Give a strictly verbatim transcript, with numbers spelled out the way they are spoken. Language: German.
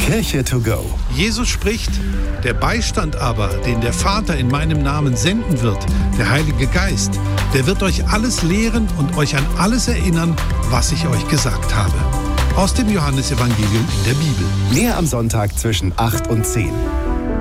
Kirche to go. Jesus spricht: Der Beistand aber, den der Vater in meinem Namen senden wird, der Heilige Geist, der wird euch alles lehren und euch an alles erinnern, was ich euch gesagt habe. Aus dem Johannesevangelium in der Bibel. Mehr am Sonntag zwischen acht und zehn.